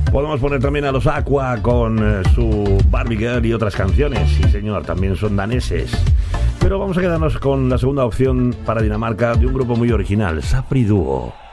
Podemos poner también a los Aqua con su Barbie Girl y otras canciones. Sí, señor, también son daneses. Pero vamos a quedarnos con la segunda opción para Dinamarca de un grupo muy original, Sapri Duo.